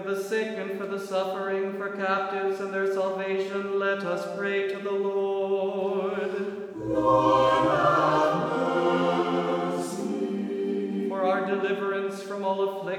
For the sick and for the suffering, for captives and their salvation, let us pray to the Lord. Lord, have mercy. For our deliverance from all affliction,